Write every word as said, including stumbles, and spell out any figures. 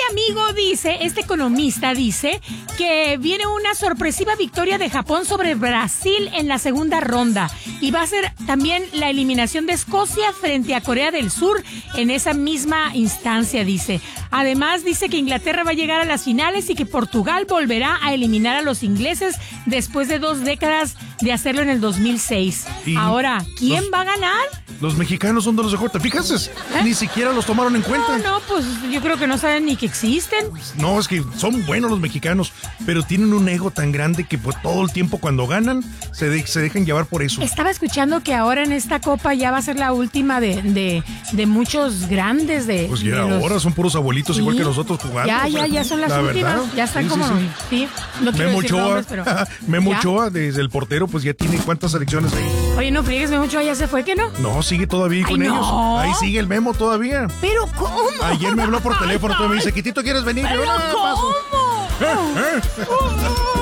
amigo dice, este economista dice, que viene una sorpresiva victoria de Japón sobre Brasil en la segunda ronda. Y va a ser también la eliminación de Escocia frente a Corea del Sur en esa misma instancia, dice. Además, dice que Inglaterra va a llegar a las finales y que Portugal volverá a eliminar a los ingleses después de dos décadas de hacerlo en el dos mil seis. Ahora, ¿quién los, va a ganar? Los mexicanos son de los mejores. Fíjense, ¿eh? Ni siquiera los tomaron en cuenta. No, no, pues yo creo que no saben ni que existen. No, es que son buenos los mexicanos, pero tienen un ego tan grande que pues, todo el tiempo cuando ganan se, de, se dejan llevar por eso. Estaba escuchando que ahora en esta copa ya va a ser la última de, de, de muchos grandes de... Pues ya de los... ahora son puros abuelitos, sí, igual que nosotros jugando. Ya, ya, ya son las últimas. Verdad. Ya están sí, como... Sí, sí. sí no quiero Memo decir Ochoa, nombres, pero... Memo Ochoa, desde el portero, pues ya tiene cuántas selecciones ahí. Oye, no friegues, Memo Ochoa ya se fue, ¿que no? No, sigue todavía Ay, con no. ellos. Ahí sigue el Memo todavía. ¿Pero cómo? Ayer me habló por teléfono, todo me dice, Quitito, ¿quieres venir? ¿Pero no, cómo? ¿Eh? ¿Eh?